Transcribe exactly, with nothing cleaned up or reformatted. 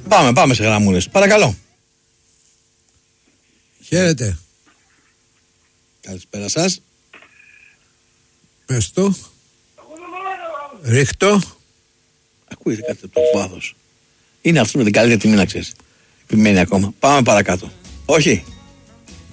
Πάμε, πάμε σε γραμμούνες. Παρακαλώ. Χαίρετε. Καλησπέρα σας. Πες το. Ρίχτω. Ακούγεται κάτι από το βάθος. Είναι αυτό με την καλύτερη τιμή, να ξέρεις. Επιμένει ακόμα. Πάμε παρακάτω. Όχι.